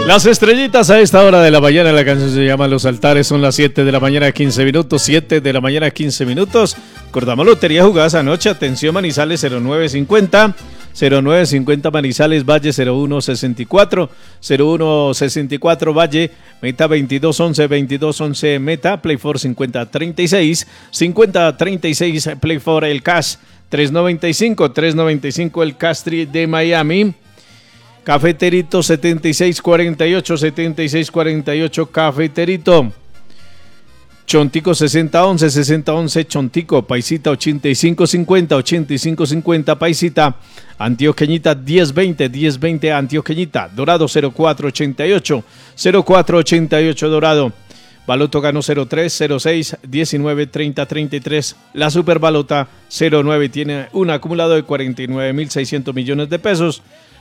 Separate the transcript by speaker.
Speaker 1: Las estrellitas a esta hora de la mañana, la canción se llama Los Altares, son las 7 de la mañana 15 minutos, 7 de la mañana 15 minutos. Cortamos lotería jugadas anoche, atención Manizales 0950, 0950 Manizales, Valle 0164, 0164 Valle, meta 2211, 2211 meta, Play for 5036, 5036 Play for el Cash, 395, 395 el Castri de Miami. Cafeterito 7648, 7648 Cafeterito. Chontico 6011, 6011 Chontico. Paisita 8550, 8550 Paisita. Antioqueñita 1020, 1020 Antioqueñita. Dorado 0488, 0488 Dorado. Baloto ganó 03, 06, 19, 30, 33. La Superbalota 09 tiene un acumulado de 49.600 millones de pesos.